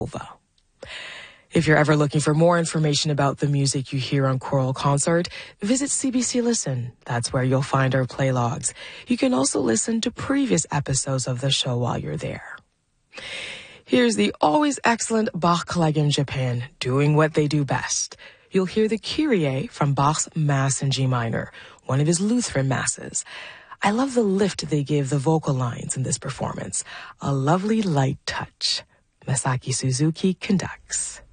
If you're ever looking for more information about the music you hear on Choral Concert, visit CBC Listen. That's where you'll find our play logs. You can also listen to previous episodes of the show while you're there. Here's the always excellent Bach Collegium Japan doing what they do best. You'll hear the Kyrie from Bach's Mass in G minor, one of his Lutheran masses. I love the lift they give the vocal lines in this performance. A lovely light touch. Masaki Suzuki conducts.